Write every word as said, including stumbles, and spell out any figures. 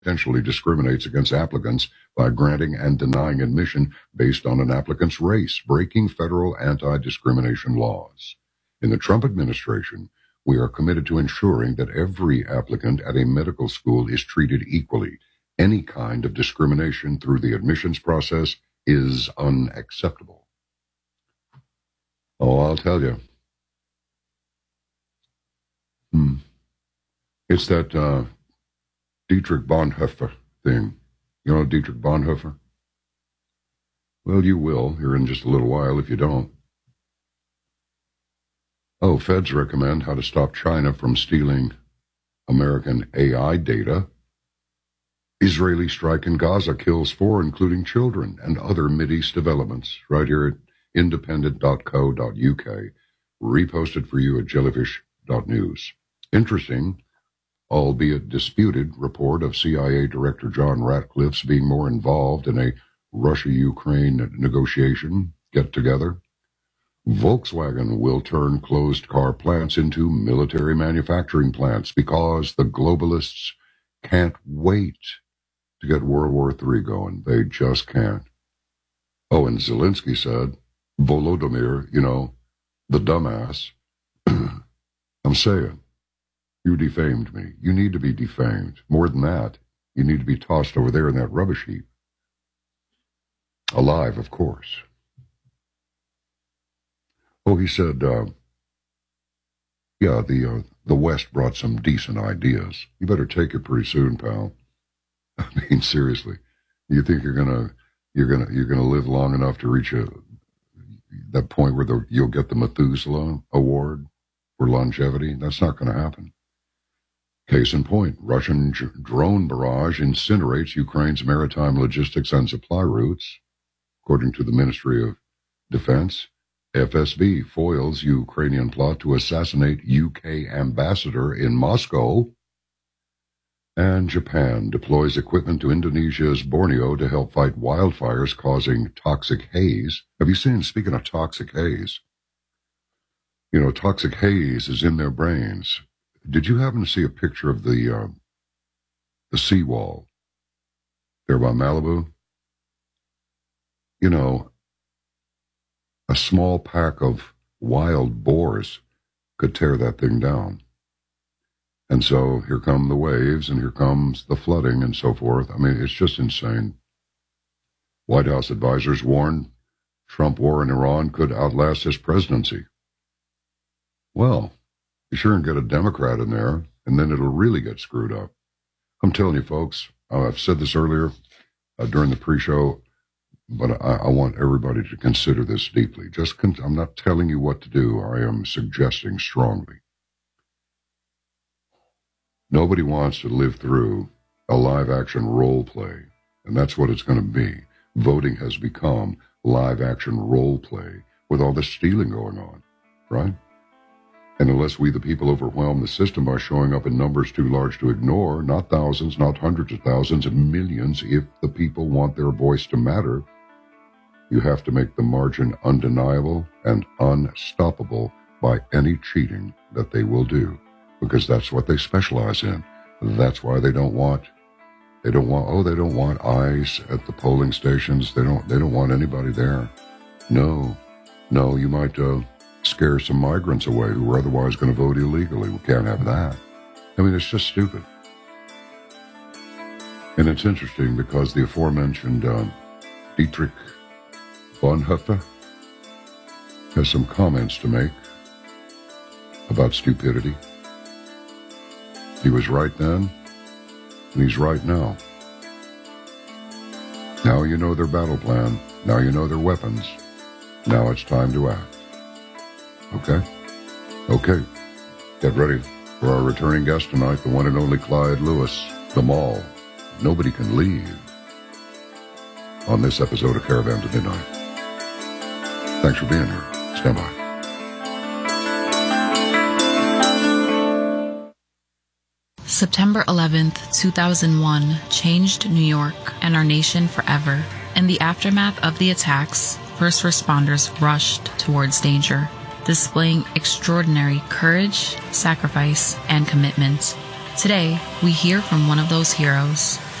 potentially discriminates against applicants by granting and denying admission based on an applicant's race, breaking federal anti-discrimination laws. In the Trump administration, we are committed to ensuring that every applicant at a medical school is treated equally. Any kind of discrimination through the admissions process is unacceptable. Oh, I'll tell you. Hmm. It's that uh, Dietrich Bonhoeffer thing. You know Dietrich Bonhoeffer? Well, you will here in just a little while if you don't. Oh, feds recommend how to stop China from stealing American A I data. Israeli strike in Gaza kills four, including children, and other Mideast developments. Right here at independent dot co dot U K. Reposted for you at jellyfish dot news. Interesting, albeit disputed, report of C I A Director John Ratcliffe's being more involved in a Russia-Ukraine negotiation get-together. Volkswagen will turn closed car plants into military manufacturing plants because the globalists can't wait to get World War Three going. They just can't. Oh, and Zelensky said, Volodymyr, you know, the dumbass. I'm saying, you defamed me. You need to be defamed. More than that, you need to be tossed over there in that rubbish heap. Alive, of course. Oh, he said, uh, yeah, the uh, the West brought some decent ideas. You better take it pretty soon, pal. I mean, seriously, you think you're gonna you're gonna you're gonna live long enough to reach a that point where the, you'll get the Methuselah Award for longevity? That's not going to happen. Case in point, Russian j- drone barrage incinerates Ukraine's maritime logistics and supply routes, according to the Ministry of Defense. F S B foils Ukrainian plot to assassinate U K ambassador in Moscow. And Japan deploys equipment to Indonesia's Borneo to help fight wildfires causing toxic haze. Have you seen, speaking of toxic haze, you know, toxic haze is in their brains. Did you happen to see a picture of the, uh, the seawall there by Malibu? You know, a small pack of wild boars could tear that thing down. And so here come the waves, and here comes the flooding and so forth. I mean, it's just insane. White House advisors warn Trump war in Iran could outlast his presidency. Well, you sure can get a Democrat in there, and then it'll really get screwed up. I'm telling you, folks, uh, I've said this earlier uh, during the pre-show, but I, I want everybody to consider this deeply. Just con- I'm not telling you what to do. I am suggesting strongly. Nobody wants to live through a live-action role play, and that's what it's going to be. Voting has become live-action role play with all this stealing going on, right? And unless we, the people, overwhelm the system by showing up in numbers too large to ignore, not thousands, not hundreds of thousands, and millions, if the people want their voice to matter, you have to make the margin undeniable and unstoppable by any cheating that they will do. Because that's what they specialize in. That's why they don't want, they don't want, oh, they don't want eyes at the polling stations. They don't, they don't want anybody there. No, no, you might uh, scare some migrants away who are otherwise going to vote illegally. We can't have that. I mean, it's just stupid. And it's interesting because the aforementioned uh, Dietrich Bonhoeffer has some comments to make about stupidity. He was right then, and he's right now. Now you know their battle plan. Now you know their weapons. Now it's time to act. Okay? Okay. Get ready for our returning guest tonight, the one and only Clyde Lewis, the Mall. Nobody can leave on this episode of Caravan to Midnight. Thanks for being here. Stand by. September eleventh, two thousand one changed New York and our nation forever. In the aftermath of the attacks, first responders rushed towards danger, displaying extraordinary courage, sacrifice, and commitment. Today, we hear from one of those heroes.